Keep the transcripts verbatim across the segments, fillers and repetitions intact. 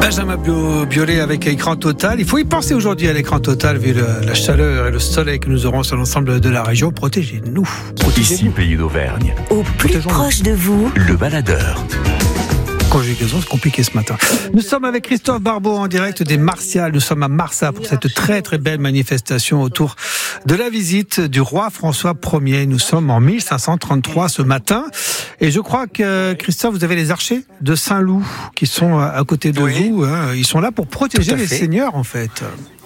Benjamin Biolay avec l'écran total. Il faut y penser aujourd'hui à l'écran total vu le, la chaleur et le soleil que nous aurons sur l'ensemble de la région. Protégez-nous. Protégez-nous. Ici, Pays d'Auvergne. Au plus proche de vous, le baladeur. Conjugaison, c'est compliqué ce matin. Nous sommes avec Christophe Barbeau en direct des Martials. Nous sommes à Marsa pour cette très très belle manifestation autour de la visite du roi François Ier. Nous sommes en mille cinq cent trente-trois ce matin. Et je crois que, Christophe, vous avez les archers de Saint-Loup qui sont à côté de oui. vous. Hein. Ils sont là pour protéger les seigneurs, en fait.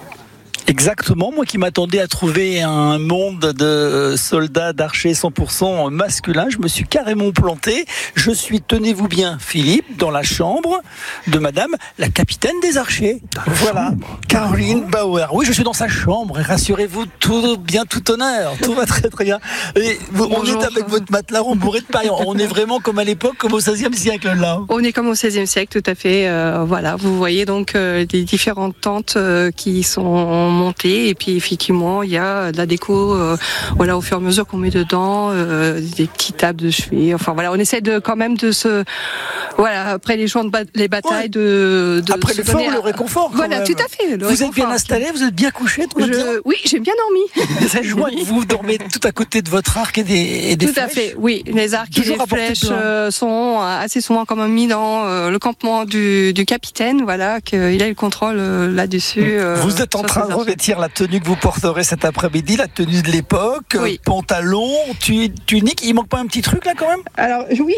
Exactement, moi qui m'attendais à trouver un monde de soldats, d'archers cent pour cent masculins, je me suis carrément planté. Je suis, tenez-vous bien Philippe, dans la chambre de madame la capitaine des archers. Voilà, chambre. Caroline Bauer. Oui, je suis dans sa chambre et rassurez-vous, tout bien, tout honneur, tout va très très bien. Et vous, on est avec votre matelas rembourré de paille. On est vraiment comme à l'époque, comme au seizième siècle là. On est comme au seizième siècle, tout à fait. Euh, voilà, vous voyez donc euh, les différentes tentes euh, qui sont montée et puis effectivement il y a de la déco euh, voilà, au fur et à mesure qu'on met dedans euh, des petites tables de chevet, enfin voilà, on essaie de quand même de se voilà, après les jours de ba- les batailles ouais. de, de après l'effort le réconfort voilà même. Tout à fait le vous êtes bien installé, vous êtes bien couché tout Je... oui, j'ai bien dormi. Je vois que vous dormez tout à côté de votre arc et des, et des tout flèches. à fait, oui, les arcs Toujours et les flèches euh, sont assez souvent quand même mis dans euh, le campement du, du capitaine, voilà, qu'il a le contrôle euh, là-dessus. Euh, vous êtes en train de revêtir la tenue que vous porterez cet après-midi, la tenue de l'époque, oui. pantalon, tu, tunique, il manque pas un petit truc là quand même? Alors oui,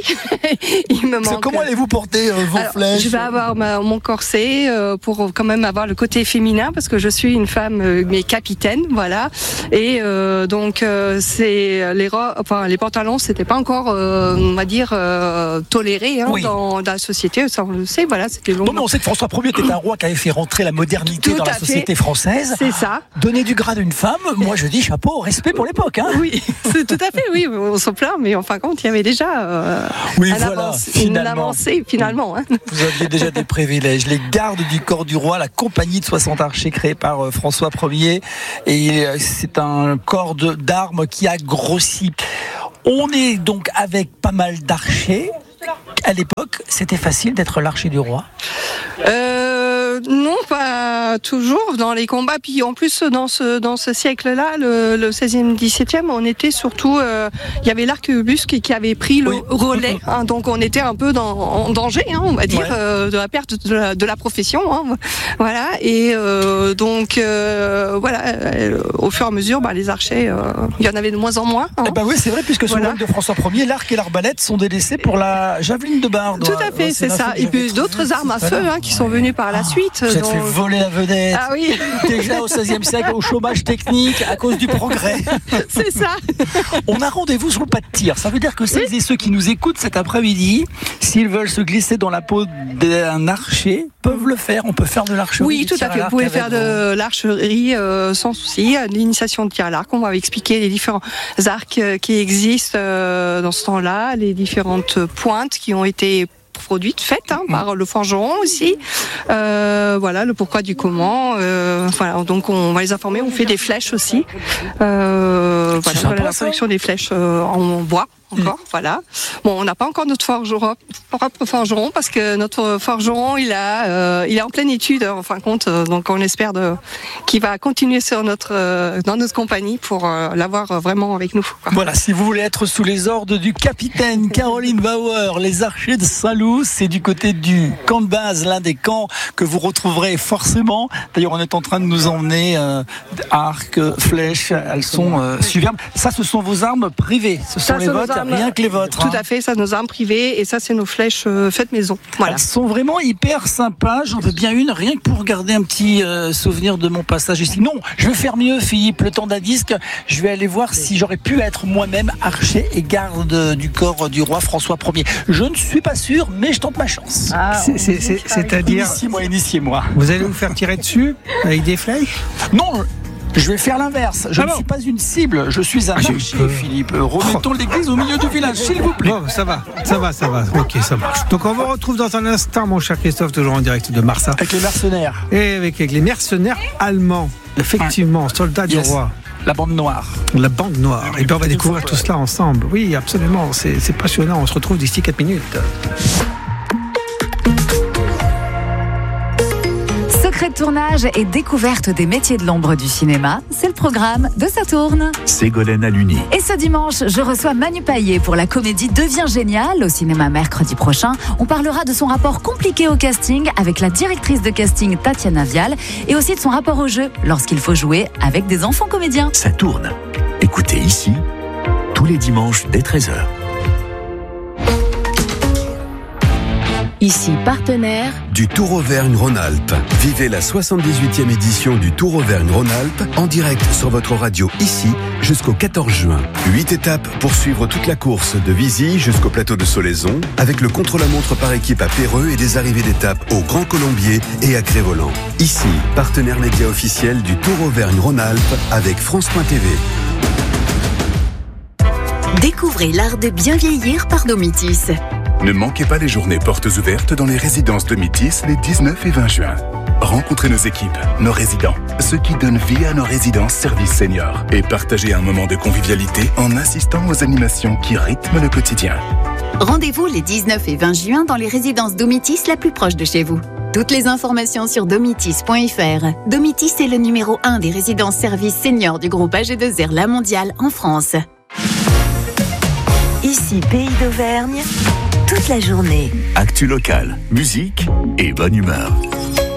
il me manque. Comment allez-vous porter euh, vos Alors, flèches? Je vais avoir ma, mon corset euh, pour quand même avoir le côté féminin parce que je suis une femme euh, mais capitaine, voilà. Et euh, donc euh, c'est les ro- enfin les pantalons, c'était pas encore euh, on va dire euh, toléré hein, oui. dans, dans la société, ça on le sait, voilà, c'était long. Non mais on sait que François Ier était un roi qui avait fait rentrer la modernité Tout dans la société fait. française. C'est ça. Donner du grade à une femme, moi je dis chapeau, respect pour l'époque. Hein. Oui, c'est tout à fait, oui, on se plaint, mais en fin de compte, il y avait déjà euh, oui, un voilà, avance, une avancée finalement. Hein. Vous aviez déjà des privilèges. Les gardes du corps du roi, la compagnie de soixante archers créée par euh, François Ier, et euh, c'est un corps de, d'armes qui a grossi. On est donc avec pas mal d'archers. À l'époque, c'était facile d'être l'archer du roi. Euh, non, pas toujours dans les combats. Puis en plus, dans ce dans ce siècle-là, le, le seizième, dix-septième, on était surtout, euh, il y avait l'arquebusque qui avait pris le oui. relais. Hein, donc on était un peu dans, en danger, hein, on va dire, ouais. euh, de la perte de la, de la profession. Hein, voilà. Et euh, donc euh, voilà, euh, au fur et à mesure, bah, les archers, euh, il y en avait de moins en moins. Hein. Eh ben oui, c'est vrai, puisque sous voilà. le règne de François Ier, l'arc et l'arbalète sont délaissés pour la javeline de Barde. Tout à fait, c'est, c'est ça. Et puis d'autres armes à feu hein, qui sont venues par la suite. Vous êtes fait voler la vedette. Ah oui. Déjà au seizième siècle, au chômage technique, à cause du progrès. C'est ça. On a rendez-vous sur le pas de tir. Ça veut dire que celles oui. et ceux qui nous écoutent cet après-midi, s'ils veulent se glisser dans la peau d'un archer, peuvent le faire. On peut faire de l'archerie. Oui, tout à fait. Vous pouvez faire de vous. l'archerie euh, sans souci. L'initiation de tir à l'arc, on va expliquer les différents arcs qui existent euh, dans ce temps-là, les différentes pointes qui ont été produites, faites hein, par le forgeron aussi. Euh, voilà, le pourquoi du comment. Euh, voilà, donc on va les informer. On fait des flèches aussi. Euh, voilà, sympa, voilà la production des flèches euh, en bois. Encore, mmh. voilà. Bon, on n'a pas encore notre forgeron, propre forgeron parce que notre forgeron, il a, euh, il est en pleine étude en fin de compte. Euh, donc, on espère de, qu'il va continuer sur notre, euh, dans notre compagnie pour euh, l'avoir vraiment avec nous. Quoi. Voilà, si vous voulez être sous les ordres du capitaine Caroline Bauer, les archers de Saint-Loup, c'est du côté du camp de base, l'un des camps que vous retrouverez forcément. D'ailleurs, on est en train de nous emmener euh, arcs, flèches, elles sont euh, superbes. Ça, ce sont vos armes privées. Ce sont ça, les vôtres. Rien que les vôtres. Tout hein. à fait, ça, nos armes privées, et ça, c'est nos flèches euh, faites maison. Voilà. Elles sont vraiment hyper sympas. J'en veux bien une, rien que pour garder un petit euh, souvenir de mon passage ici. Non, je vais faire mieux, Philippe. Le temps d'un disque, je vais aller voir si j'aurais pu être moi-même archer et garde du corps du roi François Ier. Je ne suis pas sûr, mais je tente ma chance. Ah, c'est, c'est, c'est, c'est-à-dire. Initiez-moi, initiez-moi. Vous allez vous faire tirer dessus avec des flèches? Non. Je vais faire l'inverse. Je ah ne bon. suis pas une cible, je suis un archer, ah, Philippe. Remettons oh. l'église au milieu du village, s'il vous plaît. Bon, ça va, ça va, ça va. Ok, ça marche. Donc on vous retrouve dans un instant, mon cher Christophe, toujours en direct de Marsa. Avec les mercenaires. Et avec, avec les mercenaires allemands, effectivement, ouais. soldats yes. du roi. La bande noire. La bande noire. Et bien on va découvrir tout cela ensemble. Oui, absolument, c'est, c'est passionnant. On se retrouve d'ici quatre minutes. rentrée de tournage et découverte des métiers de l'ombre du cinéma, c'est le programme de Ça tourne. Ségolène Aluni. Et ce dimanche, je reçois Manu Payet pour la comédie Devient génial au cinéma mercredi prochain. On parlera de son rapport compliqué au casting avec la directrice de casting Tatiana Vial et aussi de son rapport au jeu lorsqu'il faut jouer avec des enfants comédiens. Ça tourne. Écoutez ici, tous les dimanches dès treize heures. Ici partenaire du Tour Auvergne-Rhône-Alpes. Vivez la soixante-dix-huitième édition du Tour Auvergne-Rhône-Alpes en direct sur votre radio ici jusqu'au quatorze juin. Huit étapes pour suivre toute la course de Vizy jusqu'au plateau de Solaison avec le contre-la-montre par équipe à Péreux et des arrivées d'étapes au Grand Colombier et à Crévolant. Ici, partenaire média officiel du Tour Auvergne-Rhône-Alpes avec France point T V. Découvrez l'art de bien vieillir par Domitis. Ne manquez pas les journées portes ouvertes dans les résidences Domitis les dix-neuf et vingt juin. Rencontrez nos équipes, nos résidents, ceux qui donnent vie à nos résidences services seniors et partagez un moment de convivialité en assistant aux animations qui rythment le quotidien. Rendez-vous les dix-neuf et vingt juin dans les résidences Domitis la plus proche de chez vous. Toutes les informations sur domitis point f r. Domitis est le numéro un des résidences services seniors du groupe A G deux R La Mondiale en France. Ici Pays d'Auvergne, toute la journée. Actu locale, musique et bonne humeur.